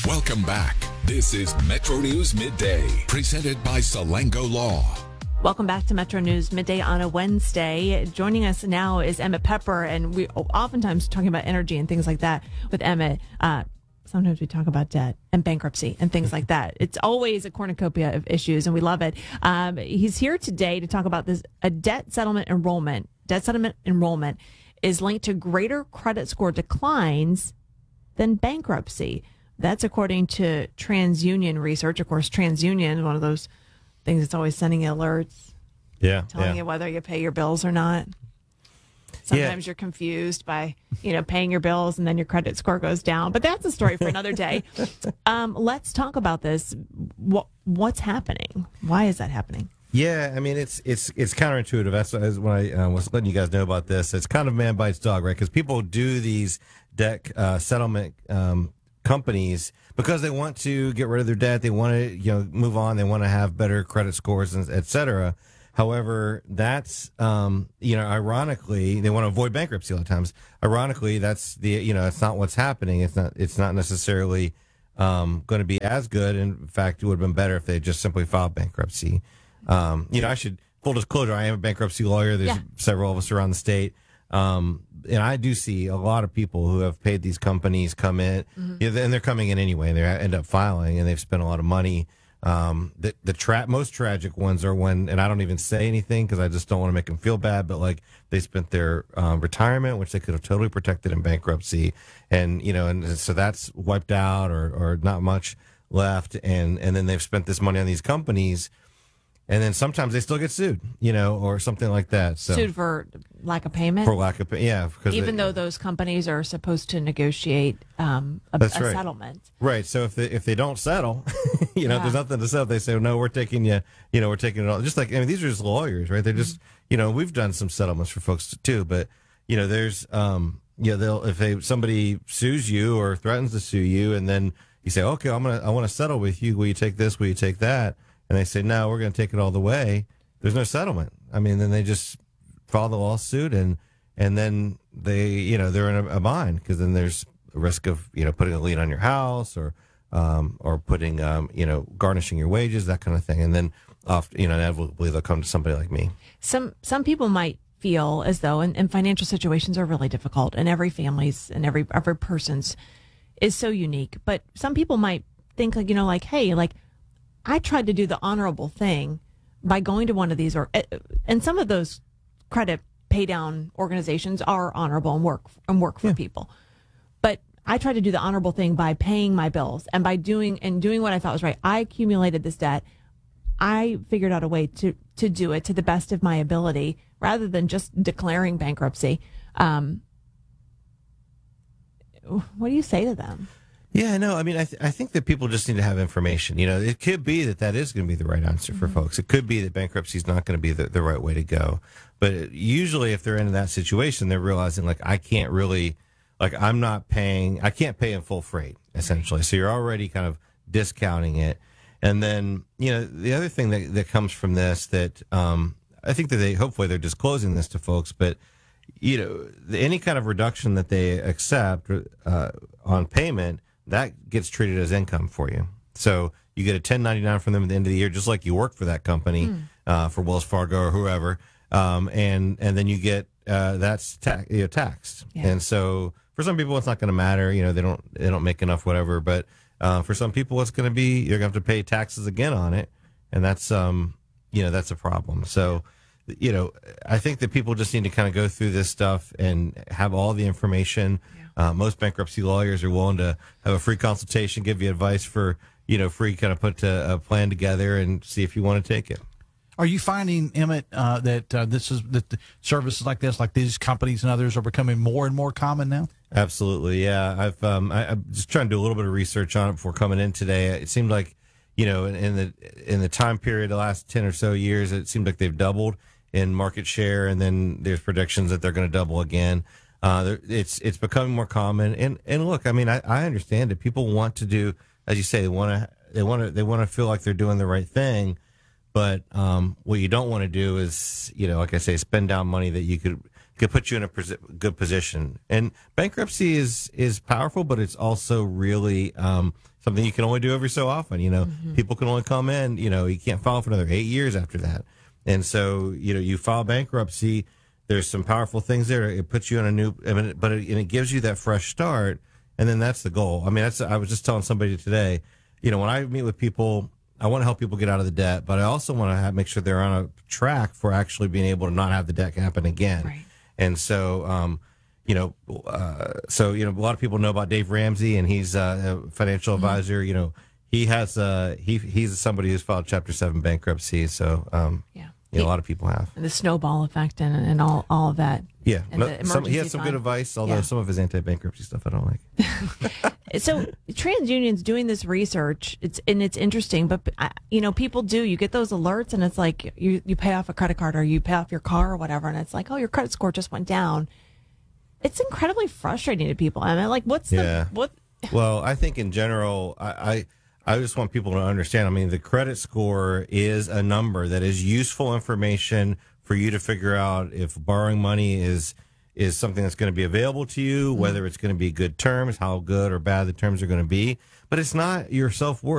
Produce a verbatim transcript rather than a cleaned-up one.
Welcome back. This is Metro News Midday, presented by Salango Law. Welcome back to Metro News Midday on a Wednesday. Joining us now is Emmett Pepper, and we oftentimes talking about energy and things like that with Emmett. Uh, sometimes we talk about debt and bankruptcy and things like that. It's always a cornucopia of issues, and we love it. Um, he's here today to talk about this. A debt settlement enrollment. Debt settlement enrollment is linked to greater credit score declines than bankruptcy. That's according to TransUnion research. Of course, TransUnion is one of those things that's always sending you alerts. Yeah. Telling yeah. you whether you pay your bills or not. Sometimes yeah. you're confused by, you know, paying your bills and then your credit score goes down. But that's a story for another day. Um, let's talk about this. What, what's happening? Why is that happening? Yeah, I mean, it's it's it's counterintuitive. That's, that's when I uh, was letting you guys know about this. It's kind of man bites dog, right? Because people do these debt uh, settlement um, companies because they want to get rid of their debt. They want to, you know, move on. They want to have better credit scores, and et cetera. However, that's, um, you know, ironically, they want to avoid bankruptcy a lot of times. Ironically, that's the, you know, it's not what's happening. It's not, it's not necessarily um, going to be as good. In fact, it would have been better if they just simply filed bankruptcy. Um, you know, I should, full disclosure, I am a bankruptcy lawyer. There's Yeah. several of us around the state. Um, and I do see a lot of people who have paid these companies come in, mm-hmm. you know, and they're coming in anyway, and they end up filing, and they've spent a lot of money. Um, the, the tra- most tragic ones are when, and I don't even say anything because I just don't want to make them feel bad, but like they spent their um, retirement, which they could have totally protected in bankruptcy. And, you know, and so that's wiped out or, or not much left. And, and then they've spent this money on these companies. And then sometimes they still get sued, you know, or something like that. So sued for lack of payment? For lack of payment, yeah. Even they, though those companies are supposed to negotiate um, a, that's a right. settlement. Right. So if they, if they don't settle, you know, yeah. if there's nothing to settle, they say, no, we're taking you, you know, we're taking it all. Just like, I mean, these are just lawyers, right? They're just, mm-hmm. you know, we've done some settlements for folks too, but, you know, there's, um, yeah, they'll, if they, somebody sues you or threatens to sue you, and then you say, okay, I'm going to, I want to settle with you. Will you take this? Will you take that? And they say, no, we're going to take it all the way. There's no settlement. I mean, then they just file the lawsuit, and and then they, you know, they're in a, a bind because then there's a risk of, you know, putting a lien on your house or um, or putting, um, you know, garnishing your wages, that kind of thing. And then, off, you know, inevitably they'll come to somebody like me. Some some people might feel as though, and, and financial situations are really difficult, and every family's and every every person's is so unique. But some people might think, like, you know, like, hey, like, I tried to do the honorable thing by going to one of these, or and some of those credit pay down organizations are honorable and work and work for yeah. people. But I tried to do the honorable thing by paying my bills and by doing and doing what I thought was right. I accumulated this debt. I figured out a way to to do it to the best of my ability, rather than just declaring bankruptcy. Um, what do you say to them? Yeah, no, I mean, I, th- I think that people just need to have information. You know, it could be that that is going to be the right answer for mm-hmm. folks. It could be that bankruptcy is not going to be the, the right way to go. But usually if they're in that situation, they're realizing, like, I can't really, like, I'm not paying, I can't pay in full freight, essentially. So you're already kind of discounting it. And then, you know, the other thing that, that comes from this that um, I think that they, hopefully they're disclosing this to folks, but, you know, any kind of reduction that they accept uh, on payment, that gets treated as income for you. So you get a ten ninety-nine from them at the end of the year, just like you work for that company, mm. uh, for Wells Fargo or whoever. Um, and, and then you get, uh, that's ta- you know, taxed. Yeah. And so for some people, it's not going to matter. You know, they don't, they don't make enough, whatever. But, uh, for some people, it's going to be, you're going to have to pay taxes again on it. And that's, um, you know, that's a problem. So, you know, I think that people just need to kind of go through this stuff and have all the information. Uh, most bankruptcy lawyers are willing to have a free consultation, give you advice for, you know, free, kind of put a, a plan together and see if you want to take it. Are you finding, Emmett, uh, that uh, this is that the services like this, like these companies and others, are becoming more and more common now? Absolutely, yeah. I've um, I, I'm just trying to do a little bit of research on it before coming in today. It seemed like, you know, in, in the in the time period, the last ten or so years, it seemed like they've doubled in market share, and then there's predictions that they're going to double again. Uh, it's it's becoming more common, and, and look, I mean, I, I understand it. People want to do, as you say, they want to they want to they want to feel like they're doing the right thing, but um, what you don't want to do is, you know, like I say, spend down money that you could could put you in a pos- good position. And bankruptcy is is powerful, but it's also really um, something you can only do every so often. You know, mm-hmm. people can only come in. You know, you can't file for another eight years after that. And so, you know, you file bankruptcy. There's some powerful things there. It puts you on a new, I mean, but it, and it gives you that fresh start. And then that's the goal. I mean, that's, I was just telling somebody today, you know, when I meet with people, I want to help people get out of the debt, but I also want to have, make sure they're on a track for actually being able to not have the debt happen again. Right. And so, um, you know, uh, so, you know, a lot of people know about Dave Ramsey, and he's uh, a financial mm-hmm. advisor. You know, he has, uh, he, he's somebody who's filed Chapter seven bankruptcy. So, um, yeah. You know, a lot of people have. And the snowball effect and, and all, all of that. Yeah. No, some, he has some fund. good advice, although yeah. some of his anti-bankruptcy stuff I don't like. So TransUnion's doing this research, it's and it's interesting, but, you know, people do, you get those alerts and it's like you, you pay off a credit card or you pay off your car or whatever, and it's like, oh, your credit score just went down. It's incredibly frustrating to people. I mean, like, what's yeah. the... what? Well, I think in general, I... I I just want people to understand. I mean, the credit score is a number that is useful information for you to figure out if borrowing money is is something that's going to be available to you, whether it's going to be good terms, how good or bad the terms are going to be. But it's not your self-worth.